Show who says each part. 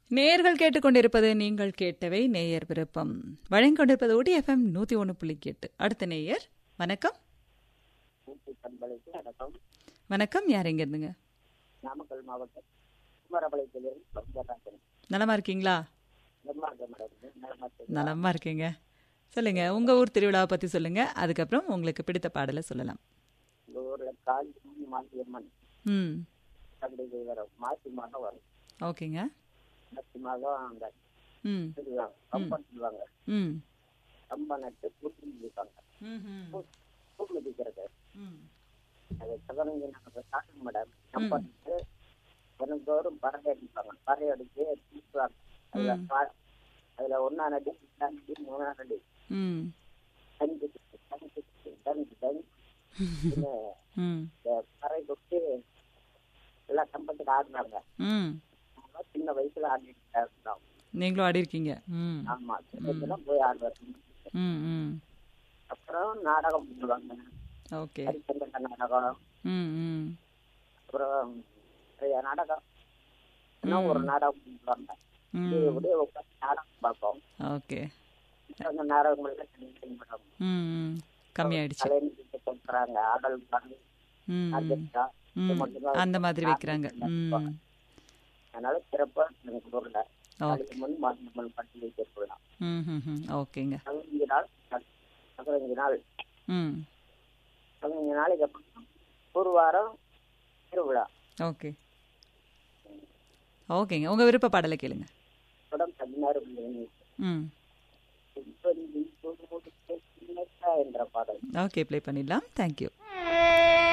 Speaker 1: நேயர்கள் கேட்டுக்கொண்டிருப்பது நீங்கள் கேட்டவை நேயர் விருப்பம் வழங்கிக்கொண்டிருப்பது OD FM 101.8. அடுத்த நேயர் வணக்கம். வணக்கம், யார் எங்க இருந்துங்க?
Speaker 2: நாமக்கல் மாவட்டம் குமரபாளையத்திலிருந்து.
Speaker 1: நலமா இருக்கீங்களா? நலமா இருக்கீங்க. சொல்லுங்க, உங்க ஊர் திருவிழாவை பத்தி சொல்லுங்க. அதுக்கப்புறம் உங்களுக்கு பிடித்த பாடலை சொல்லலாம்.
Speaker 2: எங்க ஊர்ல காளி மாசியம்மன் பண்டிகை வரும். மாசி மாதம் வரும்.
Speaker 1: ஓகேங்க.
Speaker 2: மாசி மாதம் அந்த சொல்லுவாங்க, கம்பம் சொல்லுவாங்க. கம்பம் நட்டு பூட்டி மிதிப்பாங்க. பூ மிதிக்கிறது அது சதுரங்க சாப்பிட மேடம். கம்பம் நட்டு தினந்தோறும் பறவை அடிப்பாங்க. பறவை அடிச்சு தூக்குவாங்க. அதுல 1ஆம் அடி 2ஆம் அடி 3ஆம் அடி பறவை கொண்டு எல்லா கம்பத்துக்கு ஆடுறாங்க. சின்ன வயசுல ஆடிட்டு இருந்தாங்க.
Speaker 1: நீங்களும் ஆடி இருக்கீங்க?
Speaker 2: ஆமா, போய் ஆடுவாங்க. அப்புறம் நாடகம் பண்ணுவாங்க.
Speaker 1: ஓகே.
Speaker 2: ஹரிச்சந்திர நாடகம். அப்புறம் நிறைய நாடகம். ஒரு நாடகம் பண்ணுவாங்க. உட்காந்து நாடகம் பார்ப்போம்.
Speaker 1: ஓகே.
Speaker 2: அந்த நாடகம் எல்லாம்
Speaker 1: கம்மியாயிடுச்சு.
Speaker 2: கொடுக்குறாங்க. ஆடல் பாடல்
Speaker 1: அந்த மாதிரி வைக்கிறாங்க.
Speaker 2: அதனால சிறப்பா எனக்கு ஊர்ல மாசியம்மன் பண்டிகை திருவிழா.
Speaker 1: ஓகேங்க.
Speaker 2: 15 நாள் 15 நாளைக்கு அப்புறம் ஒரு வாரம் திருவிழா.
Speaker 1: ஓகே ஓகேங்க. உங்க விருப்ப பாடலை கேளுங்க.
Speaker 2: படம் 16 என்ற பாடல்.
Speaker 1: ஓகே, ப்ளே பண்ணிடலாம். தேங்க்யூ.